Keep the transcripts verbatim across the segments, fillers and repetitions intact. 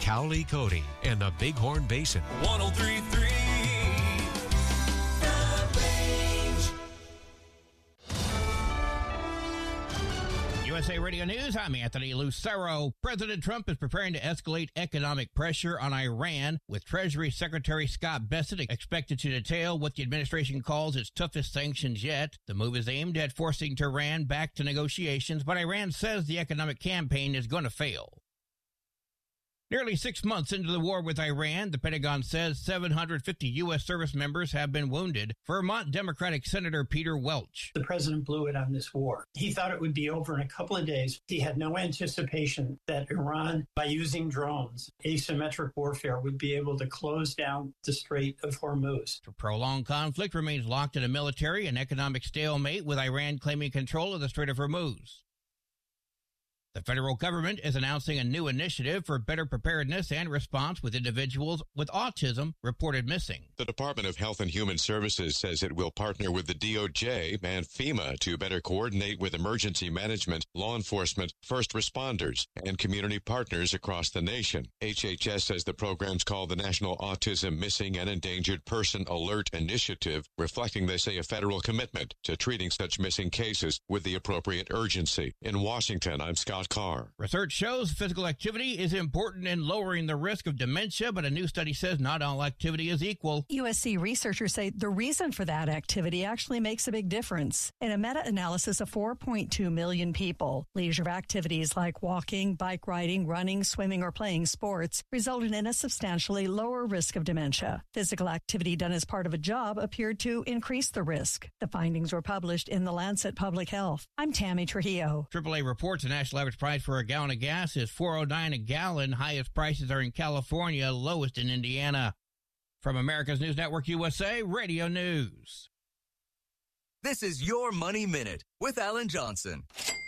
Cowley Cody and the Bighorn Basin. one oh three point three U S A Radio News, I'm Anthony Lucero. President Trump is preparing to escalate economic pressure on Iran, with Treasury Secretary Scott Bessent expected to detail what the administration calls its toughest sanctions yet. The move is aimed at forcing Tehran back to negotiations, but Iran says the economic campaign is going to fail. Nearly six months into the war with Iran, the Pentagon says seven hundred fifty U S service members have been wounded. Vermont Democratic Senator Peter Welch. The president blew it on this war. He thought it would be over in a couple of days. He had no anticipation that Iran, by using drones, asymmetric warfare, would be able to close down the Strait of Hormuz. The prolonged conflict remains locked in a military and economic stalemate, with Iran claiming control of the Strait of Hormuz. The federal government is announcing a new initiative for better preparedness and response with individuals with autism reported missing. The Department of Health and Human Services says it will partner with the D O J and FEMA to better coordinate with emergency management, law enforcement, first responders, and community partners across the nation. H H S says the program's called the National Autism Missing and Endangered Person Alert Initiative, reflecting, they say, a federal commitment to treating such missing cases with the appropriate urgency. In Washington, I'm Scott Carr. Research shows physical activity is important in lowering the risk of dementia, but a new study says not all activity is equal. U S C researchers say the reason for that activity actually makes a big difference. In a meta-analysis of four point two million people, leisure activities like walking, bike riding, running, swimming, or playing sports resulted in a substantially lower risk of dementia. Physical activity done as part of a job appeared to increase the risk. The findings were published in The Lancet Public Health. I'm Tammy Trujillo. triple A reports the national average price for a gallon of gas is four oh nine a gallon. Highest prices are in California, lowest in Indiana. From America's News Network U S A Radio News. This is Your Money Minute with Alan Johnson.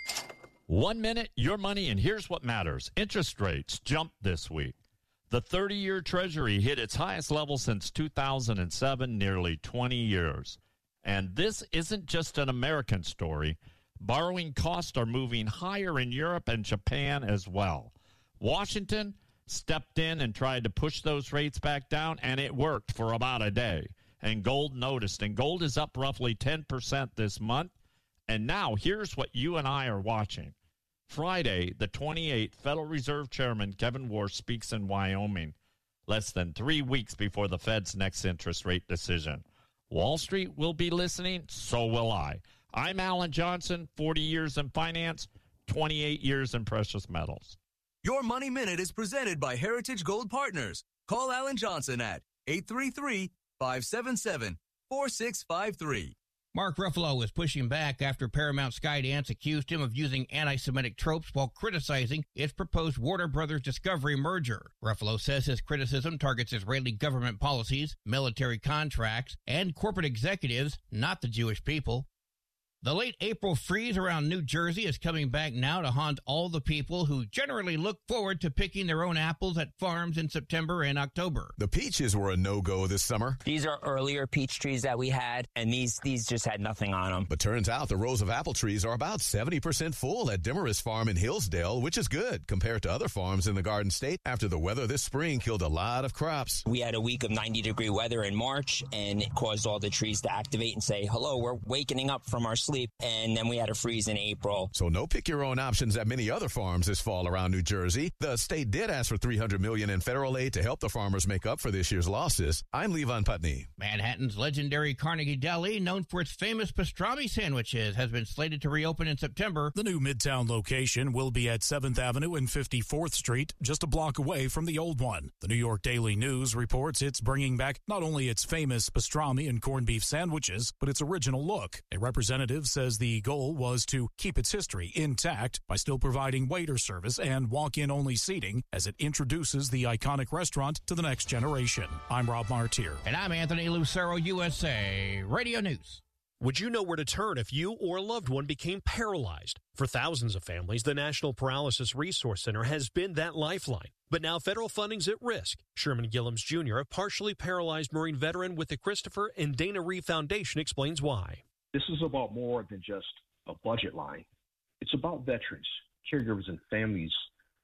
One minute, your money, and here's what matters. Interest rates jumped this week. The thirty-year Treasury hit its highest level since two thousand seven, nearly twenty years. And this isn't just an American story. Borrowing costs are moving higher in Europe and Japan as well. Washington stepped in and tried to push those rates back down, and it worked for about a day. And gold noticed, and gold is up roughly ten percent this month. And now here's what you and I are watching. Friday, the twenty-eighth, Federal Reserve Chairman Kevin Warsh speaks in Wyoming, less than three weeks before the Fed's next interest rate decision. Wall Street will be listening, so will I. I'm Alan Johnson, forty years in finance, twenty-eight years in precious metals. Your Money Minute is presented by Heritage Gold Partners. Call Alan Johnson at eight three three, five seven seven, four six five three. Mark Ruffalo is pushing back after Paramount Skydance accused him of using anti-Semitic tropes while criticizing its proposed Warner Brothers Discovery merger. Ruffalo says his criticism targets Israeli government policies, military contracts, and corporate executives, not the Jewish people. The late April freeze around New Jersey is coming back now to haunt all the people who generally look forward to picking their own apples at farms in September and October. The peaches were a no-go this summer. These are earlier peach trees that we had, and these these just had nothing on them. But turns out the rows of apple trees are about seventy percent full at Demarest Farm in Hillsdale, which is good compared to other farms in the Garden State after the weather this spring killed a lot of crops. We had a week of ninety degree weather in March, and it caused all the trees to activate and say, hello, we're wakening up from our sleep. And then we had a freeze in April. So no pick your own options at many other farms this fall around New Jersey. The state did ask for three hundred million dollars in federal aid to help the farmers make up for this year's losses. I'm Levon Putney. Manhattan's legendary Carnegie Deli, known for its famous pastrami sandwiches, has been slated to reopen in September. The new Midtown location will be at seventh Avenue and fifty-fourth Street, just a block away from the old one. The New York Daily News reports it's bringing back not only its famous pastrami and corned beef sandwiches, but its original look. A representative says the goal was to keep its history intact by still providing waiter service and walk-in only seating as it introduces the iconic restaurant to the next generation. I'm Rob Martier. And I'm Anthony Lucero, U S A Radio News. Would you know where to turn if you or a loved one became paralyzed? For thousands of families, the National Paralysis Resource Center has been that lifeline. But now federal funding's at risk. Sherman Gillums Junior, a partially paralyzed Marine veteran with the Christopher and Dana Reeve Foundation, explains why. This is about more than just a budget line. It's about veterans, caregivers, and families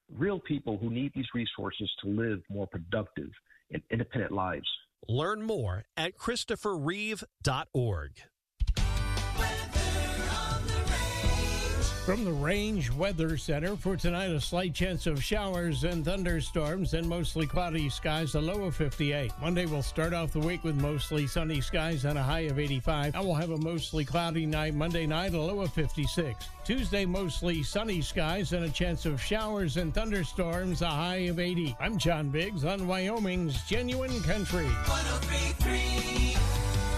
real people who need these resources to live more productive and independent lives. Learn more at christopher reeve dot org. From the Range Weather Center for tonight, a slight chance of showers and thunderstorms and mostly cloudy skies, a low of fifty-eight. Monday will start off the week with mostly sunny skies and a high of eighty-five. And we'll have a mostly cloudy night Monday night, a low of fifty-six. Tuesday, mostly sunny skies and a chance of showers and thunderstorms, a high of eighty. I'm John Biggs on Wyoming's Genuine Country. one oh three point three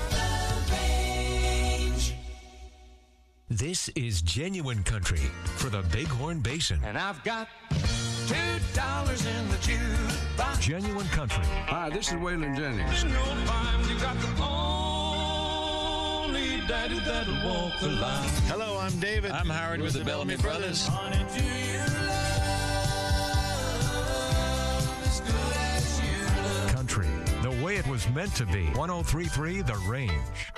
This is Genuine Country for the Bighorn Basin. And I've got two dollars in the jukebox. Genuine Country. Hi, this is Waylon Jennings. No time, you got the only daddy that'll walk the line. Hello, I'm David. I'm Howard with, with the Bellamy, Bellamy Brothers. Honey, do you love as good as you love? Country, the way it was meant to be. one oh three point three The Range.